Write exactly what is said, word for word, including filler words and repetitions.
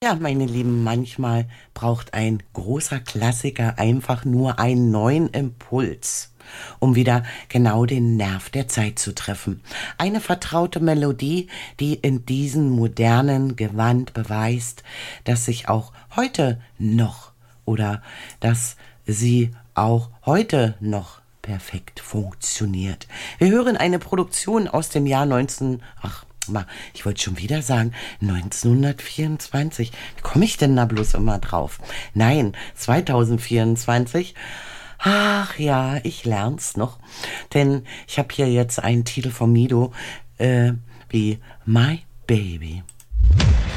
Ja, meine Lieben, manchmal braucht ein großer Klassiker einfach nur einen neuen Impuls, um wieder genau den Nerv der Zeit zu treffen. Eine vertraute Melodie, die in diesem modernen Gewand beweist, dass sich auch heute noch oder dass sie auch heute noch perfekt funktioniert. Wir hören eine Produktion aus dem Jahr neunzehn, ach, ich wollte schon wieder sagen, neunzehnhundertvierundzwanzig. Wie komme ich denn da bloß immer drauf? Nein, zweitausendvierundzwanzig. Ach ja, ich lern's noch. Denn ich habe hier jetzt einen Titel von Mido, äh, wie My Baby.